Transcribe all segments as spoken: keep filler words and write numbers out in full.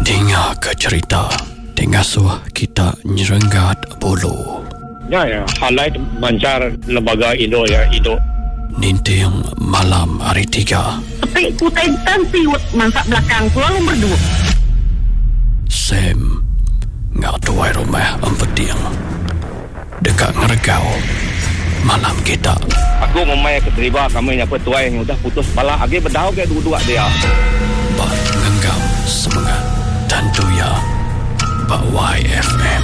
Dengar ke cerita Dengar suah kita nyerenggat bulu. Ya, ya. Highlight mancar lembaga Indo ya, Indo. Ninting malam hari tiga. Tapi kutai tansi masak belakang pulang nombor dua. Sam ngak tuai rumah empeting. Dekat ngeregau malam kita. Aku memang keterima kami yang petuai yang sudah putus bala. Agi berdau ke dua-dua dia. Bak ngenggam semangat dan doya Bak Y F M.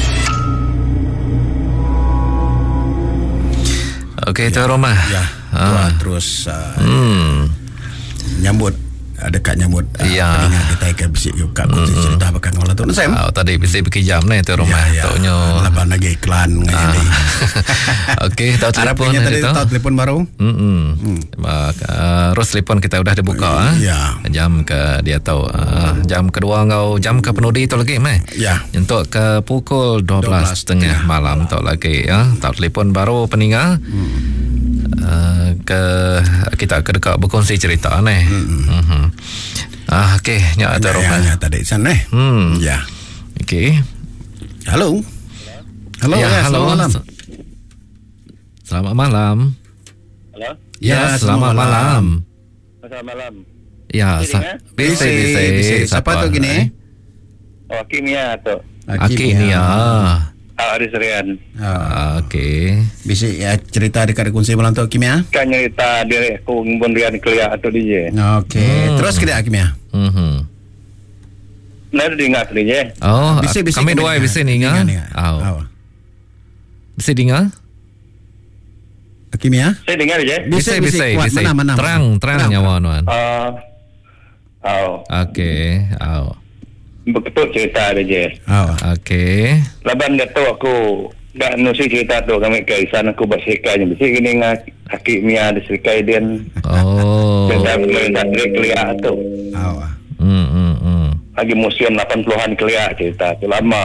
Okey, Tuan Romah. Ya, Ah. terus uh, Hmm. nyambut uh, dekat nyambut uh, Ya. peningan kita ikan bisik yuk kak kunci cerita bakal ngolah tu Sam. Oh, tadi bisik pergi jam ni Tuan Romah. Ya, ya. Toknya. Laban lagi iklan ngai Ah. ni. Okey, tahu telefon Harapnya tadi tu. tahu telefon baru. Hmm. Uh, terus telefon kita udah dibuka ah. Ya. Jam ke dia tahu uh, jam kedua kau jam ke penudi tu lagi meh. Ya. Untuk ke pukul dua belas tiga puluh malam tu lagi ya. Tahu telefon baru peninggal. Hmm. Uh, ke kita ke dekat berkongsi cerita ni. Hmm. Uh-huh. Ah okey, nyak ada Romah. Ya, tadi sana eh. Hmm. Ya. Okey. Halo. Halo, Ya, ya, halo. selamat malam. Selamat malam. Halo. Ya, Ya, selamat selamat malam. Selamat malam. Ya, Bising, sa- eh? bising, Bising, bising. bising. Siapa tu gini? Oh, Kimia tu. Aki ni ya. Ah, Aris Rian. Ah, Okey. bisik ya cerita dekat kunci malam tu Kimia. Kan cerita dia aku ngimpun Rian Kelia atau D J. Okey, Hmm. terus kita Kimia. Mhm. Nah, dia ingat D J. Oh, Bisik-bisik kami kami dua dengar. bisik ni Dengar, ngah. dengar. Oh. Oh. Bisik dengar? Kimia. Saya dengar D J. Bisik, Bisik, bisik, kuat. bisik. Mana, mana, Terang, mana? terang Terang. nyawa nuan. Ah. Oh, Okey. Oh. betul cerita D J. Oh. Okey. Laban dia tahu aku dah nusi cerita tu kami ke sana aku berserikanya. Bisik gini dengan kaki Mia di serikai dia. Oh. Dan dari Kelia tu. Oh. Hmm, hmm, hmm. Lagi museum lapan puluhan Kelia cerita tu lama.